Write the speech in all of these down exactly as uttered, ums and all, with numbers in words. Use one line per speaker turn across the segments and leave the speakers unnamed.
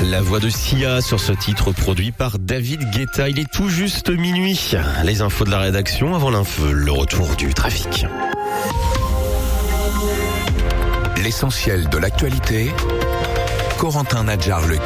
La voix de Sia sur ce titre produit par David Guetta. Il est tout juste minuit. Les infos de la rédaction avant l'info, le retour du trafic.
L'essentiel de l'actualité, Corentin Nadjar-Legui.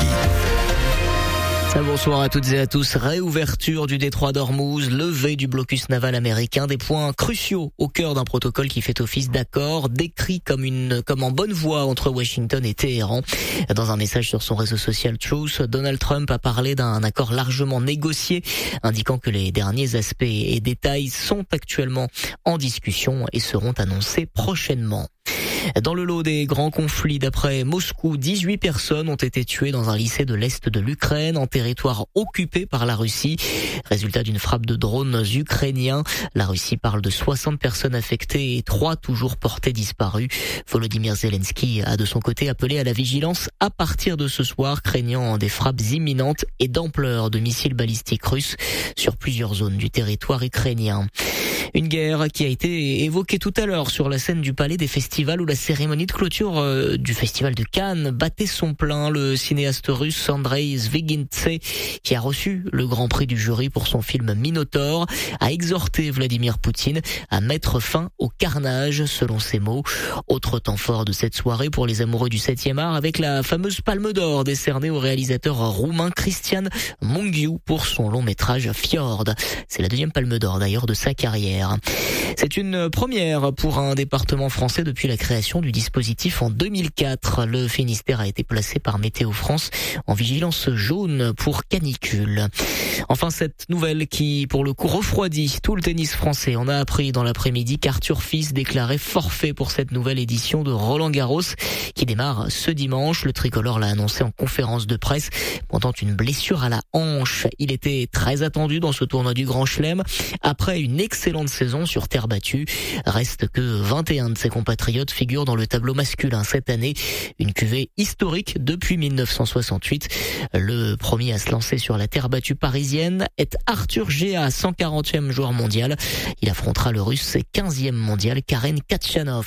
Bonsoir à toutes et à tous. Réouverture du détroit d'Ormuz, levée du blocus naval américain, des points cruciaux au cœur d'un protocole qui fait office d'accord, décrit comme une comme en bonne voie entre Washington et Téhéran. Dans un message sur son réseau social Truth, Donald Trump a parlé d'un accord largement négocié, indiquant que les derniers aspects et détails sont actuellement en discussion et seront annoncés prochainement. Dans le lot des grands conflits, d'après Moscou, dix-huit personnes ont été tuées dans un lycée de l'Est de l'Ukraine, en territoire occupé par la Russie. Résultat d'une frappe de drones ukrainiens. La Russie parle de soixante personnes affectées et trois toujours portées disparues. Volodymyr Zelensky a de son côté appelé à la vigilance à partir de ce soir, craignant des frappes imminentes et d'ampleur de missiles balistiques russes sur plusieurs zones du territoire ukrainien. Une guerre qui a été évoquée tout à l'heure sur la scène du Palais des Festivals où la cérémonie de clôture euh, du Festival de Cannes battait son plein. Le cinéaste russe Andrei Zvygintse, qui a reçu le grand prix du jury pour son film Minotaure, a exhorté Vladimir Poutine à mettre fin au carnage, selon ses mots. Autre temps fort de cette soirée pour les amoureux du septième art avec la fameuse Palme d'Or décernée au réalisateur roumain Cristian Mungiu pour son long métrage Fjord. C'est la deuxième Palme d'Or d'ailleurs de sa carrière. C'est une première pour un département français depuis la création du dispositif en deux mille quatre. Le Finistère a été placé par Météo France en vigilance jaune pour canicule. Enfin, cette nouvelle qui, pour le coup, refroidit tout le tennis français. On a appris dans l'après-midi qu'Arthur Fils déclarait forfait pour cette nouvelle édition de Roland-Garros qui démarre ce dimanche. Le tricolore l'a annoncé en conférence de presse pendant une blessure à la hanche. Il était très attendu dans ce tournoi du Grand Chelem après une excellente saison sur terre battue. Reste que vingt et un de ses compatriotes figurent dans le tableau masculin cette année. Une cuvée historique depuis mille neuf cent soixante-huit. Le premier à se lancer sur la terre battue parisienne est Arthur Géa, cent quarantième joueur mondial. Il affrontera le russe quinzième mondial Karen Khachanov.